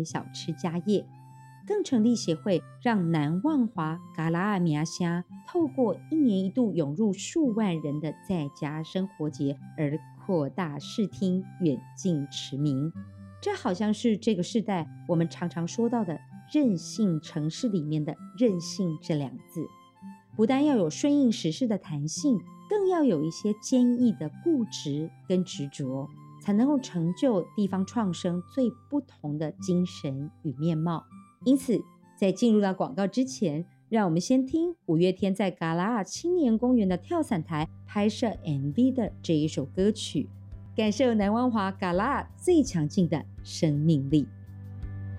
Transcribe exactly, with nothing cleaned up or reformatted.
小吃家业，更成立协会，让南万华嘎拉阿米亚虾透过一年一度涌入数万人的在家生活节而扩大视听，远近驰名。这好像是这个世代我们常常说到的韧性城市里面的韧性这两字，不但要有顺应时事的弹性，更要有一些坚毅的固执跟执着，才能够成就地方创生最不同的精神与面貌。因此在进入到广告之前，让我们先听五月天在嘎拉青年公园的跳伞台拍摄 M V 的这一首歌曲，感受南湾华嘎拉最强劲的生命力。